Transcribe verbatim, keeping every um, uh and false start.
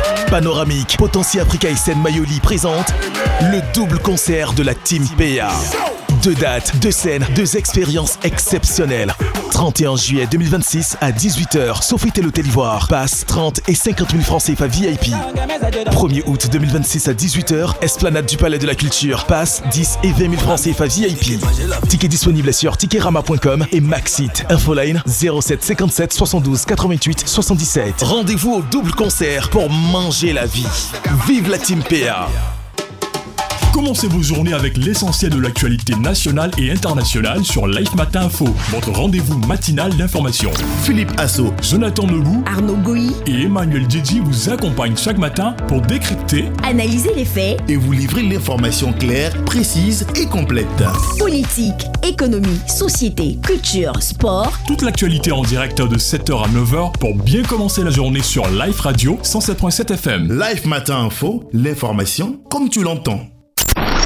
Panoramique, Potency Africa et Scène Mayoli présente le double concert de la Team P A. Deux dates, deux scènes, deux expériences exceptionnelles. trente et un juillet deux mille vingt-six à dix-huit heures, Sofitel Hôtel Ivoire. Passe trente et cinquante mille francs C F A V I P. premier août deux mille vingt-six à dix-huit heures, Esplanade du Palais de la Culture. Passe dix et vingt mille francs C F A V I P. Tickets disponibles sur ticketama point com et Maxit. Infoline zéro sept cinquante-sept soixante-douze quatre-vingt-huit soixante-dix-sept. Rendez-vous au double concert pour manger la vie. Vive la Team P A! Commencez vos journées avec l'essentiel de l'actualité nationale et internationale sur Life Matin Info, votre rendez-vous matinal d'information. Philippe Asso, Jonathan Lebou, Arnaud Goyi et Emmanuel Djedji vous accompagnent chaque matin pour décrypter, analyser les faits et vous livrer l'information claire, précise et complète. Politique, économie, société, culture, sport. Toute l'actualité en direct de sept heures à neuf heures pour bien commencer la journée sur Life Radio cent sept virgule sept F M. Life Matin Info, l'information comme tu l'entends.